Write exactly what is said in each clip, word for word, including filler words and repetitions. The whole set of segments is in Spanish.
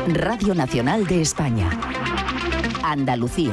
Radio Nacional de España. Andalucía.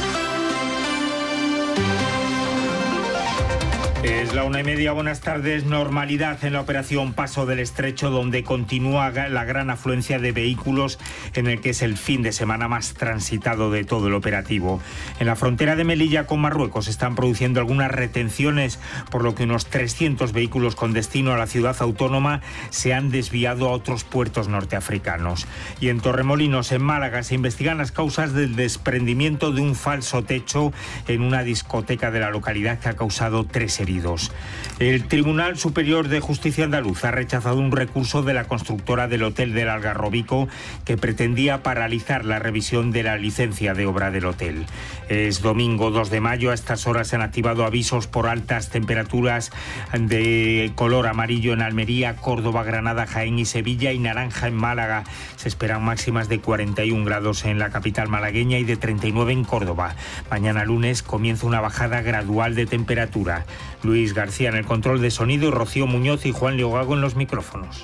Es la una y media, buenas tardes. Normalidad en la operación Paso del Estrecho, donde continúa la gran afluencia de vehículos en el que es el fin de semana más transitado de todo el operativo. En la frontera de Melilla con Marruecos se están produciendo algunas retenciones, por lo que unos trescientos vehículos con destino a la ciudad autónoma se han desviado a otros puertos norteafricanos. Y en Torremolinos, en Málaga, se investigan las causas del desprendimiento de un falso techo en una discoteca de la localidad que ha causado tres heridos. El Tribunal Superior de Justicia andaluz ha rechazado un recurso de la constructora del Hotel del Algarrobico que pretendía paralizar la revisión de la licencia de obra del hotel. Es domingo dos de mayo, a estas horas se han activado avisos por altas temperaturas de color amarillo en Almería, Córdoba, Granada, Jaén y Sevilla, y naranja en Málaga. Se esperan máximas de cuarenta y un grados en la capital malagueña y de treinta y nueve en Córdoba. Mañana lunes comienza una bajada gradual de temperatura. Luis García en el control de sonido y Rocío Muñoz y Juan Leogago en los micrófonos.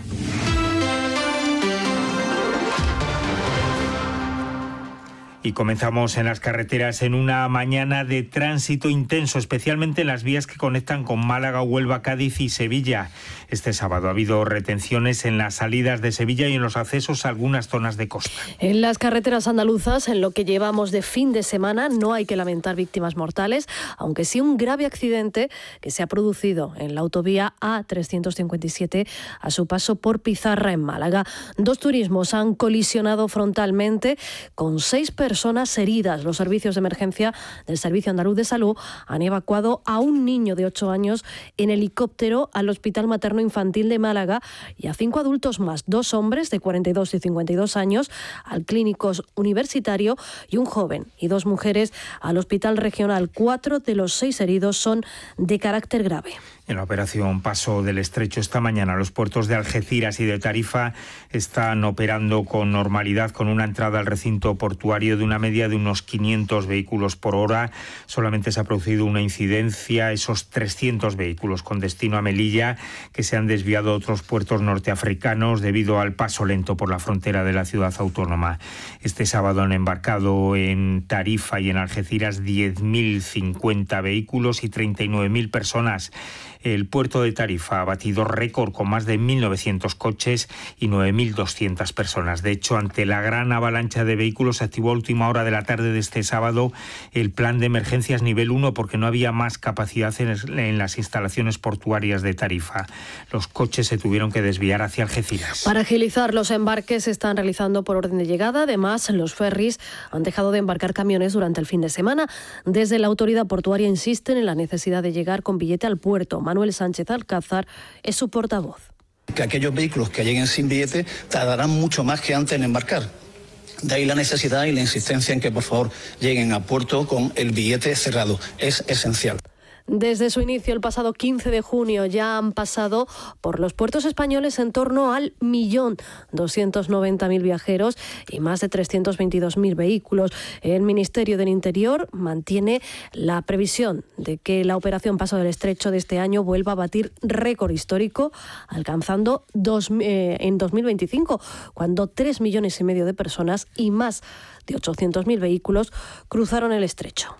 Y comenzamos en las carreteras en una mañana de tránsito intenso, especialmente en las vías que conectan con Málaga, Huelva, Cádiz y Sevilla. Este sábado ha habido retenciones en las salidas de Sevilla y en los accesos a algunas zonas de costa. En las carreteras andaluzas, en lo que llevamos de fin de semana, no hay que lamentar víctimas mortales, aunque sí un grave accidente que se ha producido en la autovía A trescientos cincuenta y siete a su paso por Pizarra, en Málaga. Dos turismos han colisionado frontalmente con seis personas personas heridas. Los servicios de emergencia del Servicio Andaluz de Salud han evacuado a un niño de ocho años en helicóptero al Hospital Materno Infantil de Málaga y a cinco adultos más, dos hombres de cuarenta y dos y cincuenta y dos años al Clínico Universitario y un joven y dos mujeres al Hospital Regional. Cuatro de los seis heridos son de carácter grave. En la operación Paso del Estrecho esta mañana, los puertos de Algeciras y de Tarifa están operando con normalidad, con una entrada al recinto portuario de una media de unos quinientos vehículos por hora. Solamente se ha producido una incidencia, esos trescientos vehículos con destino a Melilla, que se han desviado a otros puertos norteafricanos debido al paso lento por la frontera de la ciudad autónoma. Este sábado han embarcado en Tarifa y en Algeciras diez mil cincuenta vehículos y treinta y nueve mil personas. El puerto de Tarifa ha batido récord con más de mil novecientos coches y nueve mil doscientas personas. De hecho, ante la gran avalancha de vehículos, se activó a última hora de la tarde de este sábado el plan de emergencias nivel uno porque no había más capacidad en, en las instalaciones portuarias de Tarifa. Los coches se tuvieron que desviar hacia Algeciras. Para agilizar los embarques se están realizando por orden de llegada. Además, los ferries han dejado de embarcar camiones durante el fin de semana. Desde la autoridad portuaria insisten en la necesidad de llegar con billete al puerto. Manuel Sánchez Alcázar es su portavoz. Que aquellos vehículos que lleguen sin billete tardarán mucho más que antes en embarcar. De ahí la necesidad y la insistencia en que por favor lleguen a puerto con el billete cerrado. Es esencial. Desde su inicio, el pasado quince de junio, ya han pasado por los puertos españoles en torno al millón doscientos noventa mil viajeros y más de trescientos veintidós mil vehículos. El Ministerio del Interior mantiene la previsión de que la operación Paso del Estrecho de este año vuelva a batir récord histórico, alcanzando dos, eh, en dos mil veinticinco, cuando tres millones y medio de personas y más de ochocientos mil vehículos cruzaron el estrecho.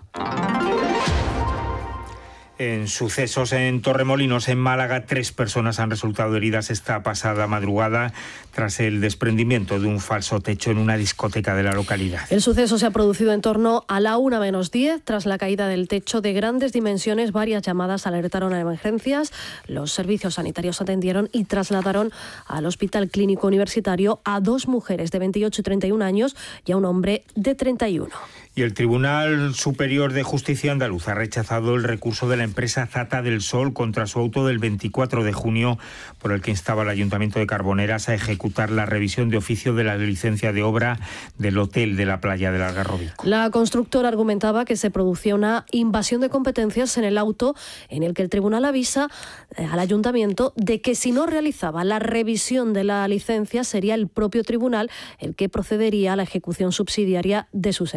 En sucesos en Torremolinos, en Málaga, tres personas han resultado heridas esta pasada madrugada tras el desprendimiento de un falso techo en una discoteca de la localidad. El suceso se ha producido en torno a la una menos diez. Tras la caída del techo de grandes dimensiones, varias llamadas alertaron a emergencias. Los servicios sanitarios atendieron y trasladaron al Hospital Clínico Universitario a dos mujeres de veintiocho y treinta y un años y a un hombre de treinta y uno. Y el Tribunal Superior de Justicia andaluz ha rechazado el recurso de la empresa Zata del Sol contra su auto del veinticuatro de junio, por el que instaba al Ayuntamiento de Carboneras a ejecutar la revisión de oficio de la licencia de obra del hotel de la playa del Algarrobico. La constructora argumentaba que se producía una invasión de competencias en el auto, en el que el tribunal avisa al Ayuntamiento de que si no realizaba la revisión de la licencia sería el propio tribunal el que procedería a la ejecución subsidiaria de su sentencia.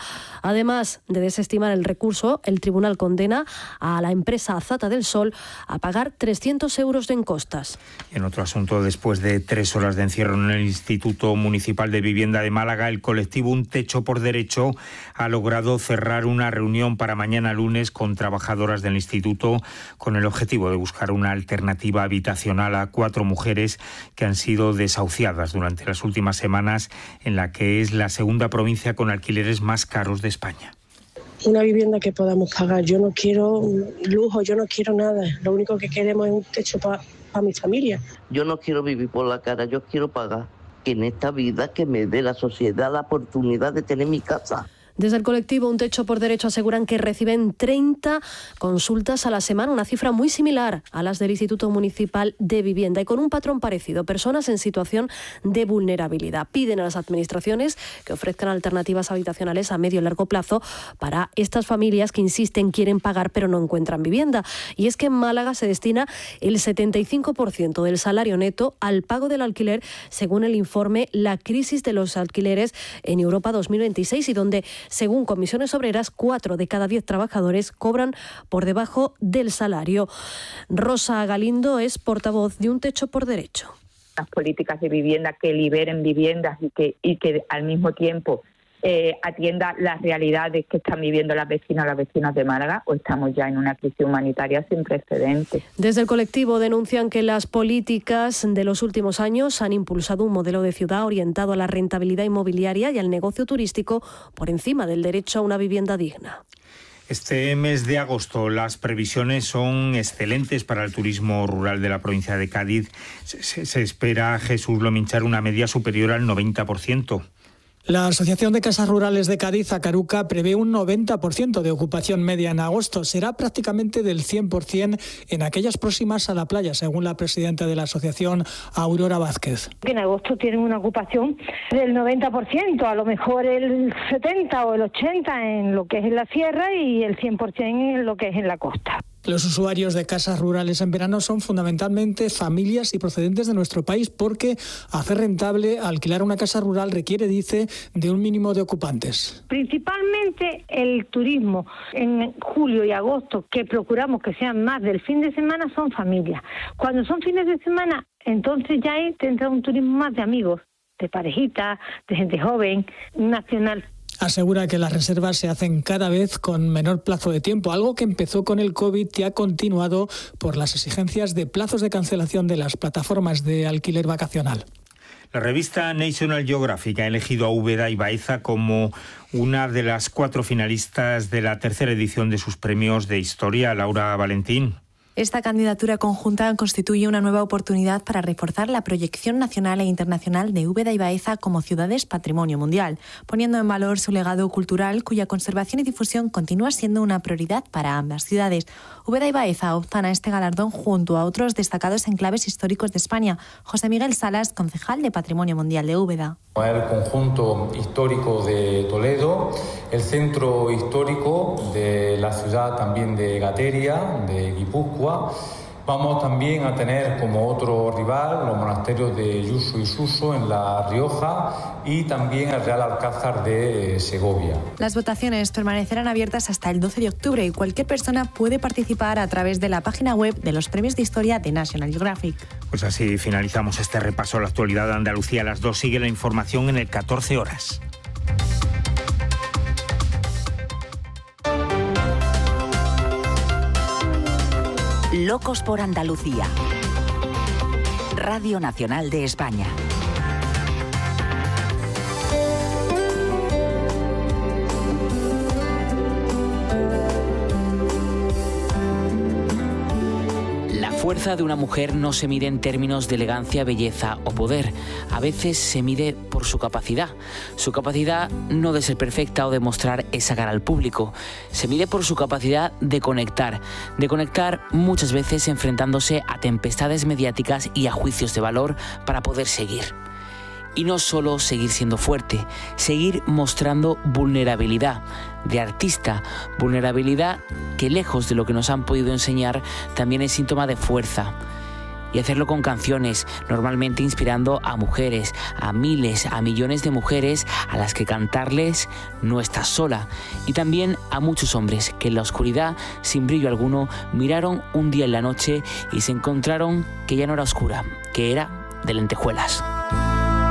Además de desestimar el recurso, el tribunal condena a la empresa Azata del Sol a pagar trescientos euros en costas. En otro asunto, después de tres horas de encierro en el Instituto Municipal de Vivienda de Málaga, el colectivo Un Techo por Derecho ha logrado cerrar una reunión para mañana lunes con trabajadoras del instituto con el objetivo de buscar una alternativa habitacional a cuatro mujeres que han sido desahuciadas durante las últimas semanas en la que es la segunda provincia con alquileres más caros de España. Una vivienda que podamos pagar. Yo no quiero lujo, yo no quiero nada. Lo único que queremos es un techo para pa mi familia. Yo no quiero vivir por la cara, yo quiero pagar. Que en esta vida que me dé la sociedad la oportunidad de tener mi casa. Desde el colectivo Un Techo por Derecho aseguran que reciben treinta consultas a la semana, una cifra muy similar a las del Instituto Municipal de Vivienda y con un patrón parecido, personas en situación de vulnerabilidad. Piden a las administraciones que ofrezcan alternativas habitacionales a medio y largo plazo para estas familias que insisten, quieren pagar pero no encuentran vivienda. Y es que en Málaga se destina el setenta y cinco por ciento del salario neto al pago del alquiler, según el informe La crisis de los alquileres en Europa dos mil veintiséis, y donde, según Comisiones Obreras, cuatro de cada diez trabajadores cobran por debajo del salario. Rosa Galindo es portavoz de Un Techo por Derecho. Las políticas de vivienda que liberen viviendas y que, y que al mismo tiempo eh, atienda las realidades que están viviendo las vecinas, las vecinas de Málaga, o estamos ya en una crisis humanitaria sin precedentes. Desde el colectivo denuncian que las políticas de los últimos años han impulsado un modelo de ciudad orientado a la rentabilidad inmobiliaria y al negocio turístico por encima del derecho a una vivienda digna. Este mes de agosto las previsiones son excelentes para el turismo rural de la provincia de Cádiz. Se, se espera, Jesús Lominchar, una media superior al noventa por ciento. La Asociación de Casas Rurales de Cádiz, Acaruca, prevé un noventa por ciento de ocupación media en agosto. Será prácticamente del cien por ciento en aquellas próximas a la playa, según la presidenta de la asociación, Aurora Vázquez. En agosto tienen una ocupación del noventa por ciento, a lo mejor el setenta por ciento o el ochenta por ciento en lo que es en la sierra y el cien por ciento en lo que es en la costa. Los usuarios de casas rurales en verano son fundamentalmente familias y procedentes de nuestro país, porque hacer rentable alquilar una casa rural requiere, dice, de un mínimo de ocupantes. Principalmente el turismo en julio y agosto, que procuramos que sean más del fin de semana, son familias. Cuando son fines de semana, entonces ya ahí tendrá un turismo más de amigos, de parejitas, de gente joven, nacional. Asegura que las reservas se hacen cada vez con menor plazo de tiempo, algo que empezó con el COVID y ha continuado por las exigencias de plazos de cancelación de las plataformas de alquiler vacacional. La revista National Geographic ha elegido a Úbeda y Baeza como una de las cuatro finalistas de la tercera edición de sus premios de historia. Laura Valentín. Esta candidatura conjunta constituye una nueva oportunidad para reforzar la proyección nacional e internacional de Úbeda y Baeza como ciudades patrimonio mundial, poniendo en valor su legado cultural, cuya conservación y difusión continúa siendo una prioridad para ambas ciudades. Úbeda y Baeza optan a este galardón junto a otros destacados enclaves históricos de España. José Miguel Salas, concejal de Patrimonio Mundial de Úbeda. El conjunto histórico de Toledo, el centro histórico de la ciudad también de Gateria, de Guipúzcoa. Vamos también a tener como otro rival los monasterios de Yuso y Suso en La Rioja y también el Real Alcázar de Segovia. Las votaciones permanecerán abiertas hasta el doce de octubre y cualquier persona puede participar a través de la página web de los Premios de Historia de National Geographic. Pues así finalizamos este repaso a la actualidad de Andalucía. A las dos sigue la información en el catorce horas. Locos por Andalucía. Radio Nacional de España. La fuerza de una mujer no se mide en términos de elegancia, belleza o poder. A veces se mide por su capacidad. Su capacidad no de ser perfecta o de mostrar esa cara al público. Se mide por su capacidad de conectar. De conectar muchas veces enfrentándose a tempestades mediáticas y a juicios de valor para poder seguir. Y no solo seguir siendo fuerte, seguir mostrando vulnerabilidad de artista, vulnerabilidad que lejos de lo que nos han podido enseñar también es síntoma de fuerza. y hacerlo con canciones, normalmente inspirando a mujeres, a miles, a millones de mujeres a las que cantarles no estás sola, y también a muchos hombres que en la oscuridad, sin brillo alguno, miraron un día en la noche y se encontraron que ya no era oscura, que era de lentejuelas.